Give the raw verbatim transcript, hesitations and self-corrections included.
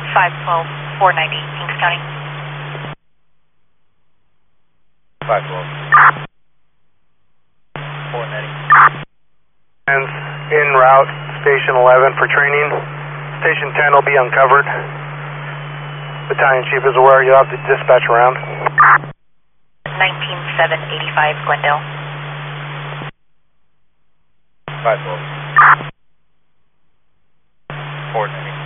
five twelve, four ninety, Kings County. five twelve. four ninety. And en route, Station eleven for training. Station ten will be uncovered. Battalion Chief is aware you'll have to dispatch around. nineteen seven eighty-five, Glendale. five twelve. four ninety.